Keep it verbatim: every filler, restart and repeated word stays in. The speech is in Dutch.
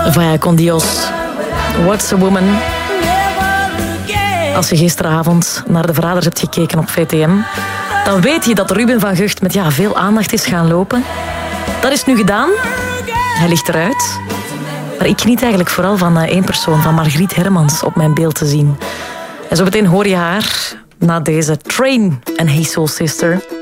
Vaya con Dios. What's a woman? Als je gisteravond naar de verraders hebt gekeken op V T M, dan weet je dat Ruben van Gucht met ja, veel aandacht is gaan lopen. Dat is nu gedaan. Hij ligt eruit. Maar ik geniet eigenlijk vooral van één persoon, van Margriet Hermans, op mijn beeld te zien. En zo meteen hoor je haar na deze Train en Hey Soul Sister.